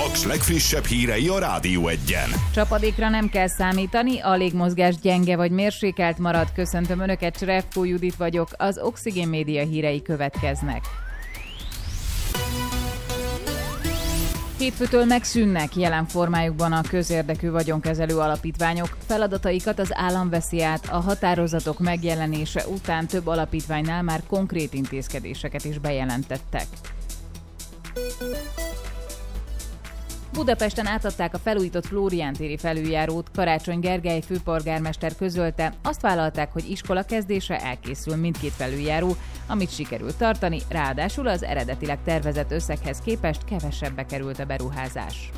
Paks legfrissebb hírei a Rádió Egyen. Csapadékra nem kell számítani, a légmozgás gyenge vagy mérsékelt marad. Köszöntöm Önöket, Cserepkó Judit vagyok, az Oxigén Média hírei következnek. Hétfőtől megszűnnek jelen formájukban a közérdekű vagyonkezelő alapítványok. Feladataikat az állam veszi át, a határozatok megjelenése után több alapítványnál már konkrét intézkedéseket is bejelentettek. Budapesten átadták a felújított Flórián téri felüljárót. Karácsony Gergely főpolgármester közölte, azt vállalták, hogy iskola kezdésre elkészül mindkét felüljáró, amit sikerült tartani, ráadásul az eredetileg tervezett összeghez képest kevesebbe került a beruházás.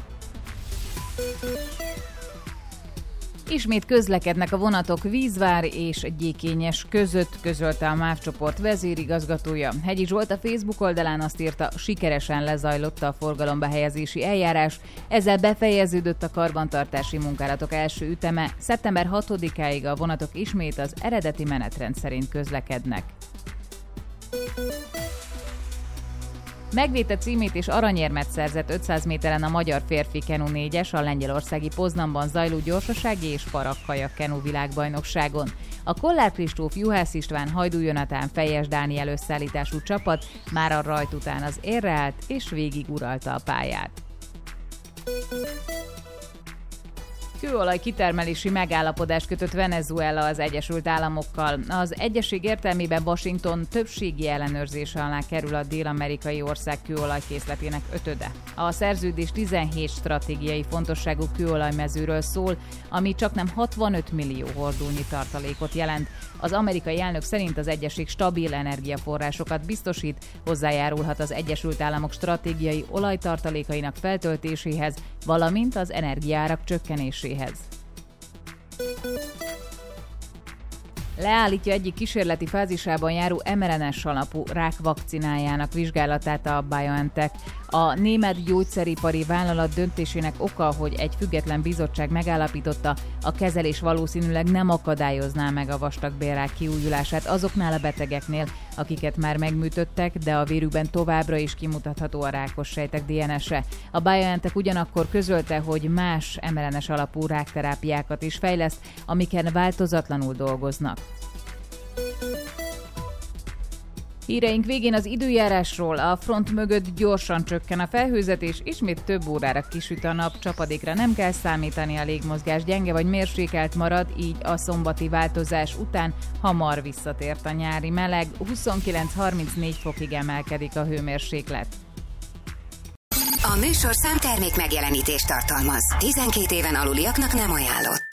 Ismét közlekednek a vonatok Vízvár és Gyékényes között, közölte a MÁV csoport vezérigazgatója. Hegyi Zsolt a Facebook oldalán azt írta, sikeresen lezajlott a forgalomba helyezési eljárás, ezzel befejeződött a karbantartási munkálatok első üteme, szeptember 6-áig a vonatok ismét az eredeti menetrend szerint közlekednek. Megvédte címét és aranyérmet szerzett 500 méteren a magyar férfi kenu 4-es a lengyelországi Poznanban zajló gyorsasági és parakkajak kenu világbajnokságon. A Kollár Kristóf, Juhász István, Hajdú Jonatán, Fejes Dániel összeállítású csapat már a rajt után az érre állt és végig uralta a pályát. Kőolaj kitermelési megállapodást kötött Venezuela az Egyesült Államokkal. Az egyezség értelmében Washington többségi ellenőrzése alá kerül a dél-amerikai ország kőolajkészletének ötöde. A szerződés 17 stratégiai fontosságú kőolajmezőről szól, ami csaknem 65 millió hordónyi tartalékot jelent. Az amerikai elnök szerint az egyezség stabil energiaforrásokat biztosít, hozzájárulhat az Egyesült Államok stratégiai olajtartalékainak feltöltéséhez, valamint az energiaárak csökkenéséhez. Leállítja egyik kísérleti fázisában járó mRNA-s alapú rák vakcinájának vizsgálatát a BioNTech. A német gyógyszeripari vállalat döntésének oka, hogy egy független bizottság megállapította, a kezelés valószínűleg nem akadályozná meg a vastagbélrák kiújulását azoknál a betegeknél, akiket már megműtöttek, de a vérükben továbbra is kimutatható a rákos sejtek DNS-e. A BioNTech ugyanakkor közölte, hogy más mRNA-s alapú rákterápiákat is fejleszt, amiken változatlanul dolgoznak. Híreink végén az időjárásról. A front mögött gyorsan csökken a felhőzetés, ismét több órára kisüt a nap, csapadékra nem kell számítani, a légmozgás gyenge vagy mérsékelt marad, így a szombati változás után hamar visszatért a nyári meleg, 29-34 fokig emelkedik a hőmérséklet. A műsorszám termék megjelenítést tartalmaz. 12 éven aluliaknak nem ajánlott.